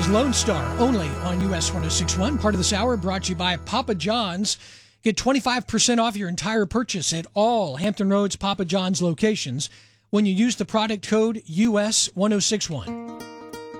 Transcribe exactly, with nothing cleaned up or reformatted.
is Lone Star, only on U S one oh six point one. Part of this hour brought to you by Papa John's. Get twenty-five percent off your entire purchase at all Hampton Roads Papa John's locations when you use the product code U S one oh six point one.